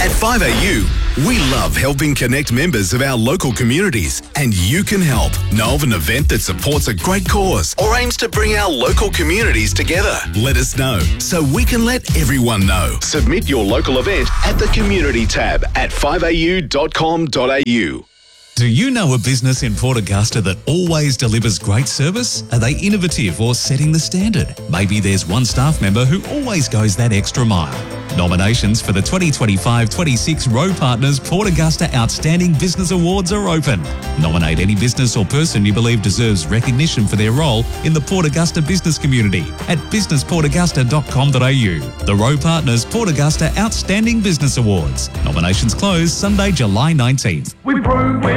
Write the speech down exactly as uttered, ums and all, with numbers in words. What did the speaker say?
At five A U, we love helping connect members of our local communities, and you can help. Know of an event that supports a great cause or aims to bring our local communities together? Let us know so we can let everyone know. Submit your local event at the Community tab at five a u dot com dot a u. Do you know a business in Port Augusta that always delivers great service? Are they innovative or setting the standard? Maybe there's one staff member who always goes that extra mile. Nominations for the twenty twenty-five twenty-six Rowe Partners Port Augusta Outstanding Business Awards are open. Nominate any business or person you believe deserves recognition for their role in the Port Augusta business community at business port augusta dot com dot a u. The Rowe Partners Port Augusta Outstanding Business Awards. Nominations close Sunday, July nineteenth. We prove